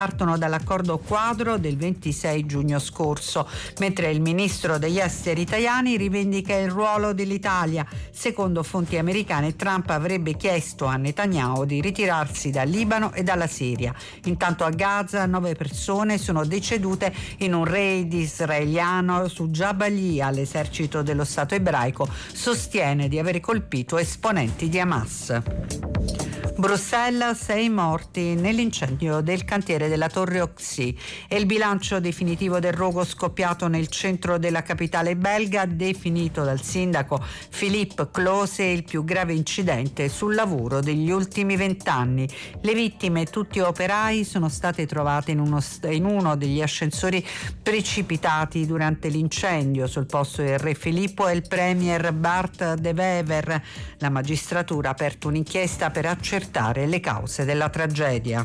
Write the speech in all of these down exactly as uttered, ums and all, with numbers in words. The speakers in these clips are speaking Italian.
partono dall'accordo quadro del ventisei giugno scorso, mentre il ministro degli esteri italiani rivendica il ruolo dell'Italia. Secondo fonti americane, Trump avrebbe chiesto a Netanyahu di ritirarsi dal Libano e dalla Siria. Intanto a Gaza nove persone sono decedute in un raid israeliano su Jabalia. L'esercito dello Stato ebraico sostiene di aver colpito esponenti di Hamas. Bruxelles, sei morti nell'incendio del cantiere della Torre Oxy. E il bilancio definitivo del rogo scoppiato nel centro della capitale belga, definito dal sindaco Philippe Close il più grave incidente sul lavoro degli ultimi vent'anni. Le vittime, tutti operai, sono state trovate in uno, in uno degli ascensori precipitati durante l'incendio. Sul posto il re Filippo e il premier Bart De Wever. La magistratura ha aperto un'inchiesta per accertare le cause della tragedia.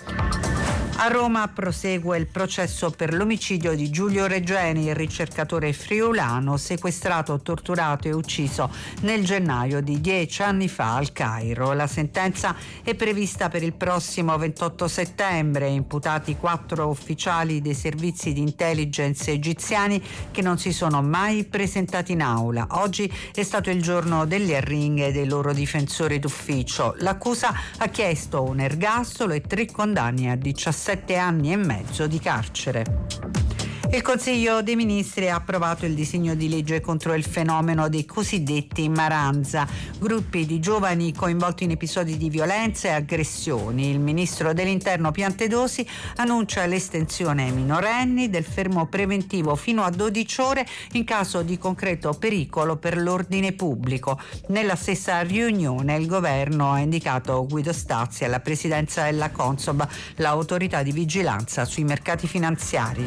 A Roma prosegue il processo per l'omicidio di Giulio Regeni, il ricercatore friulano sequestrato, torturato e ucciso nel gennaio di dieci anni fa al Cairo. La sentenza è prevista per il prossimo ventotto settembre. Imputati quattro ufficiali dei servizi di intelligence egiziani che non si sono mai presentati in aula. Oggi è stato il giorno delle arringhe dei loro difensori d'ufficio. L'accusa ha chiesto un ergastolo e tre condanne a diciassette anni e mezzo di carcere. Il Consiglio dei Ministri ha approvato il disegno di legge contro il fenomeno dei cosiddetti maranza, gruppi di giovani coinvolti in episodi di violenza e aggressioni. Il ministro dell'Interno Piantedosi annuncia l'estensione ai minorenni del fermo preventivo fino a dodici ore in caso di concreto pericolo per l'ordine pubblico. Nella stessa riunione il governo ha indicato Guido Stazzi alla presidenza della Consob, l'autorità di vigilanza sui mercati finanziari.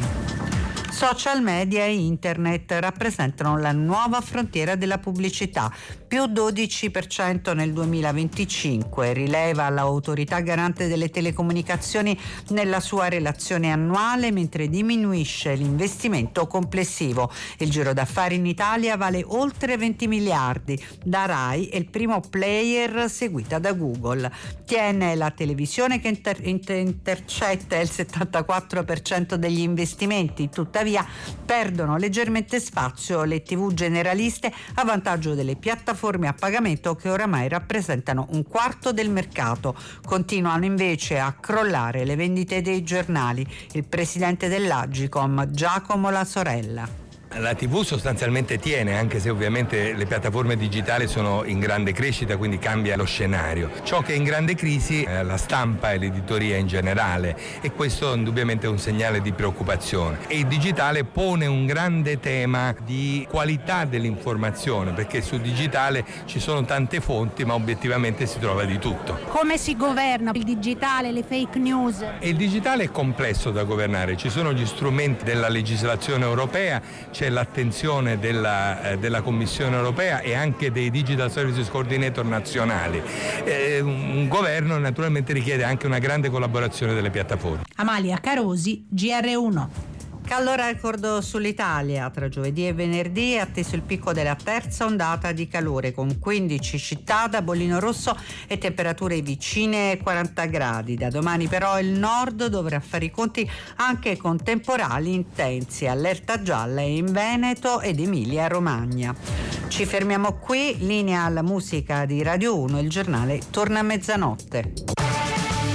Social media e internet rappresentano la nuova frontiera della pubblicità, più dodici per cento nel duemilaventicinque, rileva l'autorità garante delle telecomunicazioni nella sua relazione annuale, mentre diminuisce l'investimento complessivo. Il giro d'affari in Italia vale oltre venti miliardi, da Rai è il primo player, seguita da Google. Tiene la televisione che inter- inter- intercetta il settantaquattro per cento degli investimenti, tuttavia perdono leggermente spazio le tivù generaliste a vantaggio delle piattaforme a pagamento che oramai rappresentano un quarto del mercato. Continuano invece a crollare le vendite dei giornali. Il presidente dell'Agicom, Giacomo La Sorella. La tivù sostanzialmente tiene, anche se ovviamente le piattaforme digitali sono in grande crescita, quindi cambia lo scenario. Ciò che è in grande crisi è la stampa e l'editoria in generale, e questo indubbiamente è un segnale di preoccupazione. E il digitale pone un grande tema di qualità dell'informazione, perché sul digitale ci sono tante fonti, ma obiettivamente si trova di tutto. Come si governa il digitale, le fake news? E il digitale è complesso da governare, ci sono gli strumenti della legislazione europea, c'è l'attenzione della, eh, della Commissione europea e anche dei Digital Services Coordinator nazionali. Eh, un governo naturalmente richiede anche una grande collaborazione delle piattaforme. Amalia Carosi, G R uno. Caldo record sull'Italia. Tra giovedì e venerdì è atteso il picco della terza ondata di calore, con quindici città da bollino rosso e temperature vicine ai quaranta gradi. Da domani però il nord dovrà fare i conti anche con temporali intensi. Allerta gialla in Veneto ed Emilia Romagna. Ci fermiamo qui, linea alla musica di Radio uno, il giornale torna a mezzanotte.